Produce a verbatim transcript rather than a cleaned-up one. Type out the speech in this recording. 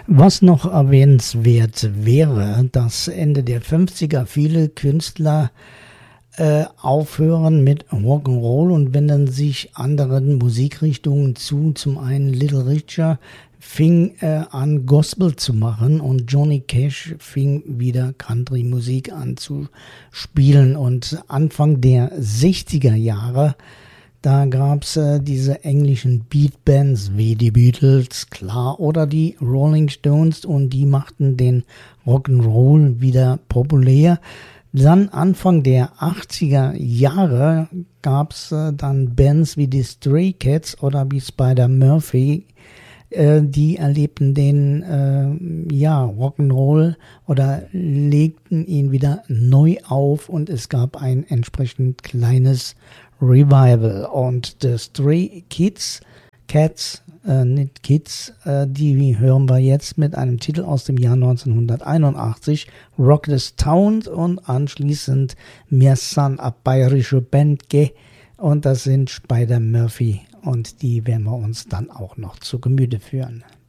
Was noch erwähnenswert wäre, dass Ende der fünfziger viele Künstler äh, aufhören mit Rock'n'Roll und wenden sich anderen Musikrichtungen zu. Zum einen Little Richard fing äh, an, Gospel zu machen und Johnny Cash fing wieder Country-Musik an zu spielen. Und Anfang der sechziger Jahre, da gab's äh, diese englischen Beatbands wie die Beatles, klar, oder die Rolling Stones, und die machten den Rock'n'Roll wieder populär. Dann Anfang der achtziger Jahre gab's äh, dann Bands wie die Stray Cats oder wie Spider Murphy, äh, die erlebten den äh, ja, Rock'n'Roll oder legten ihn wieder neu auf, und es gab ein entsprechend kleines Revival. Und The Stray Kids, Cats, äh, nicht Kids, äh, die hören wir jetzt mit einem Titel aus dem Jahr neunzehnhunderteinundachtzig, Rock this Town, und anschließend Mir san a bayerische Band ge, und das sind Spider Murphy, und die werden wir uns dann auch noch zu Gemüte führen.